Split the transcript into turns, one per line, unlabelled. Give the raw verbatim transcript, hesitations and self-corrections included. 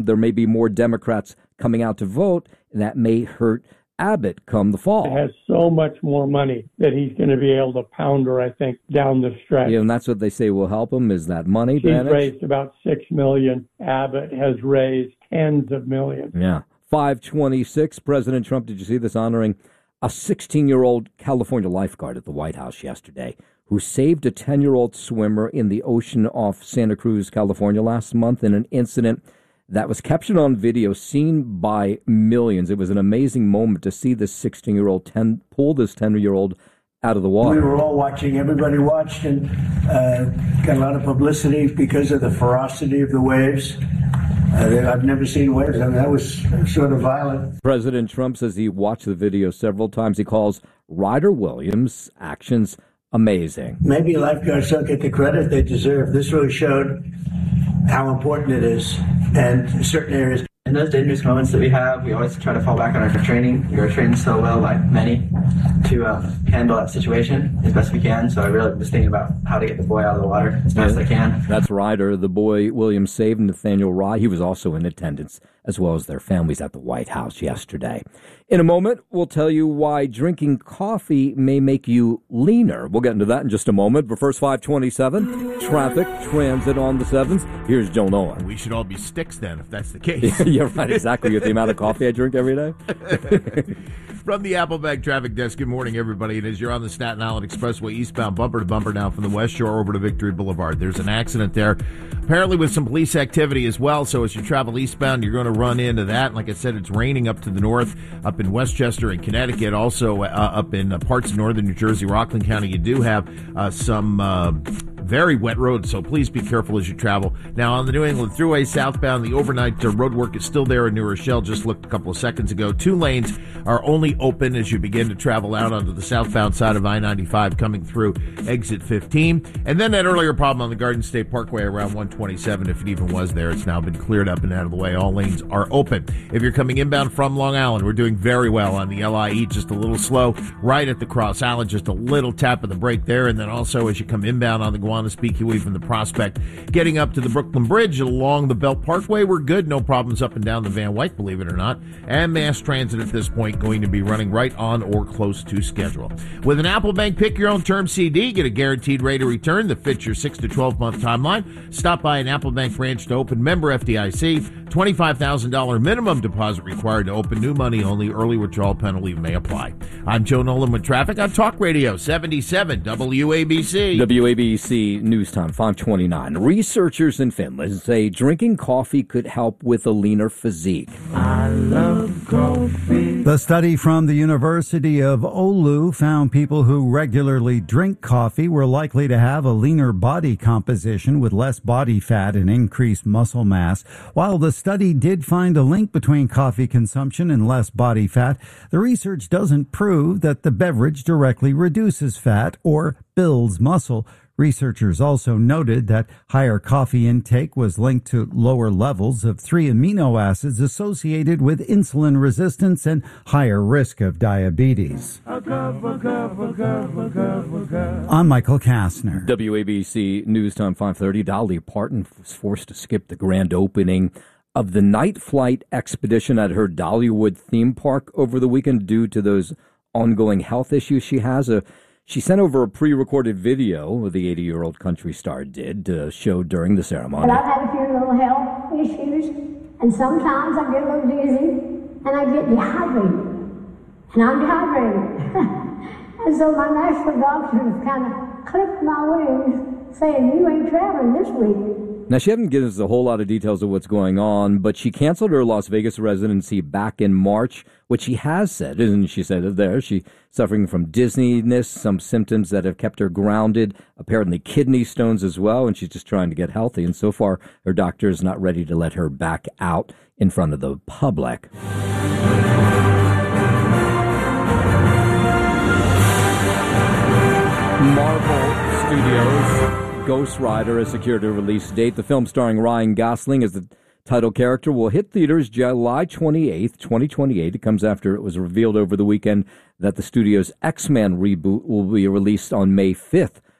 There may be more Democrats coming out to vote, and that may hurt Abbott come the fall.
It has so much more money that he's going to be able to pound her, I think, down the stretch.
Yeah, and that's what they say will help him, is that money.
She's
Bennett?
raised about six million dollars. Abbott has raised tens of millions.
Yeah. five twenty-six, President Trump, did you see this, honoring a sixteen-year-old California lifeguard at the White House yesterday who saved a ten-year-old swimmer in the ocean off Santa Cruz, California last month in an incident that was captured on video, seen by millions. It was an amazing moment to see this sixteen-year-old ten, pull this ten-year-old out of the water.
We were all watching. Everybody watched and uh, got a lot of publicity because of the ferocity of the waves. Uh, I've never seen waves. I mean, that was sort of violent.
President Trump says he watched the video several times. He calls Ryder Williams' actions amazing.
Maybe lifeguards don't get the credit they deserve. This really showed how important it is, and certain areas.
In those dangerous moments that we have, we always try to fall back on our training. We are trained so well by many to uh, handle that situation as best we can. So I really was thinking about how to get the boy out of the water as best I can.
That's Ryder, the boy Williams saved, Nathaniel Rye. He was also in attendance, as well as their families at the White House yesterday. In a moment, we'll tell you why drinking coffee may make you leaner. We'll get into that in just a moment. But first, five twenty-seven, traffic, transit on the sevens. Here's Joe Nolan.
We should all be sticks then, if that's the case.
You're right, exactly. With the amount of coffee I drink every day.
From the Appleback Traffic Desk, good morning, everybody. And as you're on the Staten Island Expressway eastbound, bumper to bumper now from the West Shore over to Victory Boulevard. There's an accident there, apparently with some police activity as well. So as you travel eastbound, you're going to run into that. Like I said, it's raining up to the north, up in Westchester and Connecticut, also uh, up in uh, parts of northern New Jersey, Rockland County. You do have uh, some uh, very wet roads, so please be careful as you travel. Now, on the New England Thruway southbound, the overnight uh, road work is still there in New Rochelle. Just looked a couple of seconds ago. Two lanes are only open as you begin to travel out onto the southbound side of I ninety-five coming through exit fifteen. And then that earlier problem on the Garden State Parkway around one twenty-seven, if it even was there, it's now been cleared up and out of the way. All lanes are open. If you're coming inbound from Long Island, we're doing very well on the L I E, just a little slow right at the Cross Island, just a little tap of the brake there. And then also as you come inbound on the Guanaspee from the Prospect, getting up to the Brooklyn Bridge along the Belt Parkway, we're good. No problems up and down the Van Wyck, believe it or not. And mass transit at this point going to be running right on or close to schedule. With an Apple Bank Pick Your Own Term C D, get a guaranteed rate of return that fits your six to twelve month timeline. Stop by an Apple Bank branch to open. Member F D I C. twenty-five thousand dollars minimum deposit required to open. New money only. Early withdrawal penalty may apply. I'm Joe Nolan with traffic on Talk Radio seventy-seven W A B C.
W A B C News Time, five twenty-nine. Researchers in Finland say drinking coffee could help with a leaner physique.
I love coffee.
The study from the University of Oulu found people who regularly drink coffee were likely to have a leaner body composition with less body fat and increased muscle mass. While the study did find a link between coffee consumption and less body fat, the research doesn't prove that the beverage directly reduces fat or builds muscle. Researchers also noted that higher coffee intake was linked to lower levels of three amino acids associated with insulin resistance and higher risk of diabetes. I'm Michael Kastner.
W A B C News Time, five thirty. Dolly Parton was forced to skip the grand opening of the Night Flight expedition at her Dollywood theme park over the weekend due to those ongoing health issues she has. A She sent over a pre-recorded video the eighty-year-old country star did to show during the ceremony.
But I've had a few little health issues, and sometimes I get a little dizzy, and I get dehydrated, and I'm dehydrated. And so my national doctor has kind of clipped my wings, saying, you ain't traveling this week.
Now, she hasn't given us a whole lot of details of what's going on, but she canceled her Las Vegas residency back in March, which she has said, and she said it there, she's suffering from dizziness, some symptoms that have kept her grounded, apparently kidney stones as well, and she's just trying to get healthy. And so far, her doctor is not ready to let her back out in front of the public. Marvel Studios Ghost Rider has secured a release date. The film starring Ryan Gosling as the title character will hit theaters July twenty-eighth, twenty twenty-eight. It comes after it was revealed over the weekend that the studio's X-Men reboot will be released on May fifth